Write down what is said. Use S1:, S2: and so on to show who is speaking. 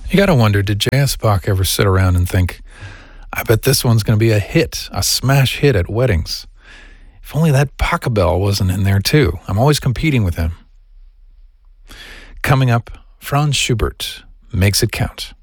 S1: You gotta wonder, did J.S. Bach ever sit around and think, I bet this one's going to be a hit, a smash hit at weddings. If only that Pachelbel wasn't in there too. I'm always competing with him. Coming up, Franz Schubert, Makes It Count.